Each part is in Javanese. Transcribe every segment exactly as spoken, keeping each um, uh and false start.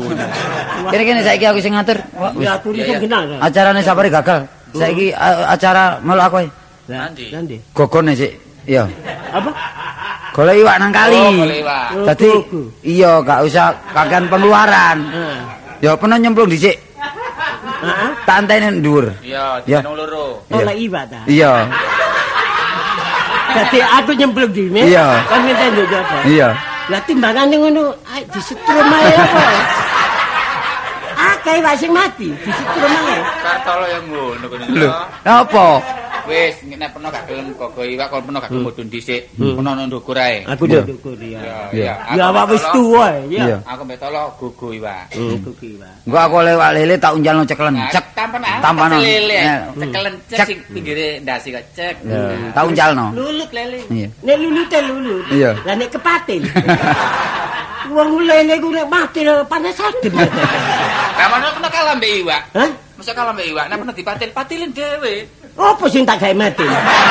Kene-kene saiki aku sing ngatur. Ya aku sing genah. Acarane sapare gagal. Saiki acara melok aku ae. Nanti. Nanti. Gogone sik. Iya. Apa? Golek iwak nang kali. Oh, golek iwak. Dadi iya gak usah kakean pengeluaran. Ya pernah nyemplung dhisik. Heeh. Tantene dhuwur. Iya, Ya. dino loro. Golek iwak ta. Iya. Dadi aku nyemplung dhewe. Iya. Kan minta nduk apa? Iya. Lah timbangane ngono, ae disetrum ae apa? Akeh wae sing mati, disetrum ae. Kartolo yang ngono kene. Lho, apa? Wis nek pernah gak gelem gogo iwak kon pernah gak gelem mudhun dhisik. Pernah nang ndukur ae. Aku Iya. ndukur ya. Iya. Ya awak wis tuwa Iya. ya. Aku mbek tolo gogo iwak. Ndukur iwak. Engko aku lewat lele tak unjalno ceklen. Cek. Tampan ah. Tampanan. Lele. Eh, Cekelen Cek. cek sing pinggire ndasi kok cek. Ya, tak unjalno. Lulut lele. Iya. Nek lulute lulut. Iya. Lah nek kepatil. Wong lele ku nek mati panas adem. Lah mana pernah kalah mbek iwak? Hah? Masa kalah mbek iwak, nek pernah dipatil, patilin dhewe. Apa sing tak gawe mati?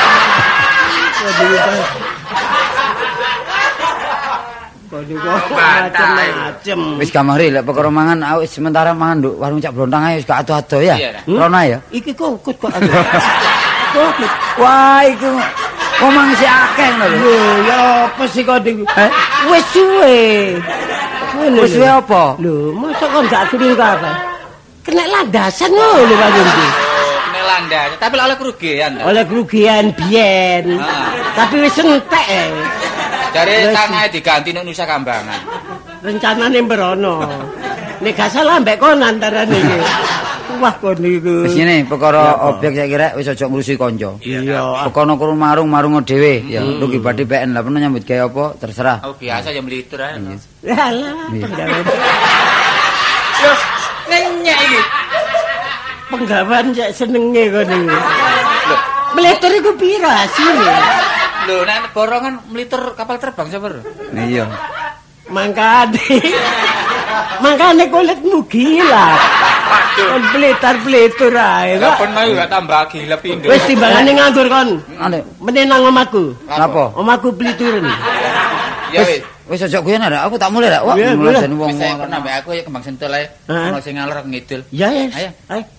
Waduh kok macam-macam. Wis gamari lek perkara mangan aku wis sementara mangan nduk warung Cak Blontang ae wis gak ado-ado ya. Iya, Hmm? Rono ya. Iki kokut kok aku. Kokut. Wah, iku omong sik akeh ngono lho. Lho, ya apa sih kok ding? Eh? Wis suwe. Ngono Wis lho. suwe apa? Lho, masa kok gak suruh apa? Kena landasan ngono Pak Gundi. Kene landas, tapi oleh kerugian. Oleh kerugian biyen. Ah. Tapi wis entek. eh. Jare Wis. tangahe diganti nek Nusa Kambangan. Rencanane mberono. Nek gak salah mbek kon antarane iki. Wah kon niku. Wis ngene perkara objek saiki rek wis aja ngurusi kanca. Iya. Pokoke kurung marung marung dhewe ya. Rugi badi P N lah pernah nyambut gawe apa terserah. Aku biasa ya melitur ae. Alah, penggawean. Yo, nenyek iki. Penggawean cek senenge kon niku. Meletur iku piro asine? Lho, nek borongan melitur kapal terbang sapa? Iya. Mangkane. Mangkane kulitmu gila. Waduh. Kon bletar-bletur ae. Lah kok. pun mau gak tambah gila pindho. Wis timbangane nganggur kon. Ane, Menen nang omahku. napa? Omahku blituren. Ya wis. Wis aja guyon rek, aku tak mulai rek. Wah, Iya, mulai boleh. jane wong. Wis saya pernah mbek aku ya kembang sentul ae. Hah? Ono sing ngalor ngidul. Ya ya. Ayo. Ayo.